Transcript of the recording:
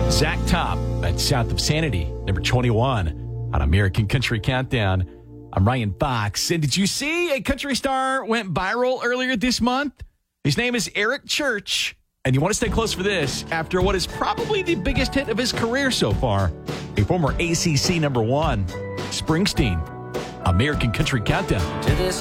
Zach Top, that's South of Sanity, number 21 on American Country Countdown. I'm Ryan Fox. And did you see a country star went viral earlier this month? His name is Eric Church. And you want to stay close for this after what is probably the biggest hit of his career so far. A former ACC number 1, Springsteen, American Country Countdown. To this